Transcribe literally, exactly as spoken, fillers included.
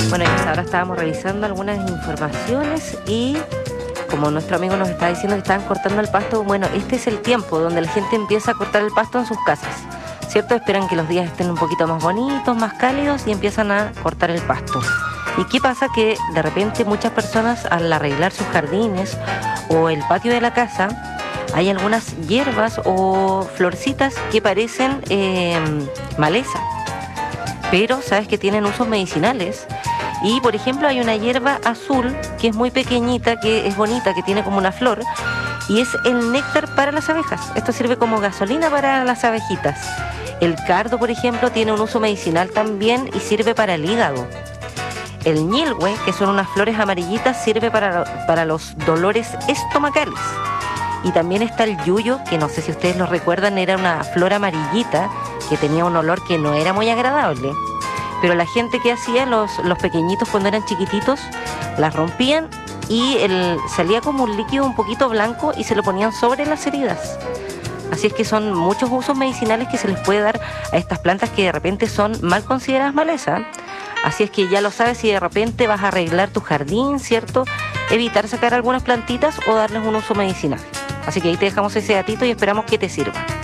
Bueno, y hasta ahora estábamos revisando algunas informaciones y como nuestro amigo nos está diciendo que estaban cortando el pasto, bueno, este es el tiempo donde la gente empieza a cortar el pasto en sus casas, ¿cierto? Esperan que los días estén un poquito más bonitos, más cálidos y empiezan a cortar el pasto. ¿Y qué pasa? Que de repente muchas personas al arreglar sus jardines o el patio de la casa, hay algunas hierbas o florcitas que parecen eh, maleza, pero sabes que tienen usos medicinales. Y por ejemplo hay una hierba azul que es muy pequeñita, que es bonita, que tiene como una flor, y es el néctar para las abejas. Esto sirve como gasolina para las abejitas. El cardo, por ejemplo, tiene un uso medicinal también y sirve para el hígado. El ñilhue, que son unas flores amarillitas, sirve para, para los dolores estomacales. Y también está el yuyo, que no sé si ustedes lo recuerdan, era una flor amarillita que tenía un olor que no era muy agradable. Pero la gente que hacía, los, los pequeñitos cuando eran chiquititos, las rompían y el, salía como un líquido un poquito blanco y se lo ponían sobre las heridas. Así es que son muchos usos medicinales que se les puede dar a estas plantas que de repente son mal consideradas maleza. Así es que ya lo sabes, si de repente vas a arreglar tu jardín, ¿cierto? Evitar sacar algunas plantitas o darles un uso medicinal. Así que ahí te dejamos ese datito y esperamos que te sirva.